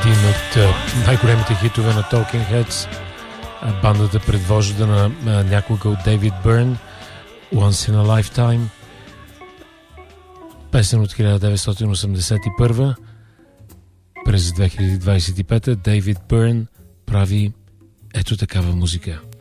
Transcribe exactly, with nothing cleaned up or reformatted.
един от най-големите хитове на Talking Heads, бандата предвождана някога от Дейвид Бърн, Once in a Lifetime, песен от хиляда деветстотин осемдесет и първа. През две хиляди двадесет и пета Дейвид Бърн прави ето такава музика.